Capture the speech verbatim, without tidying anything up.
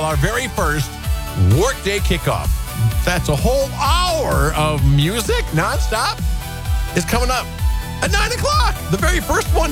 our very first workday kickoff. That's a whole hour of music nonstop is coming up at nine o'clock. The very first one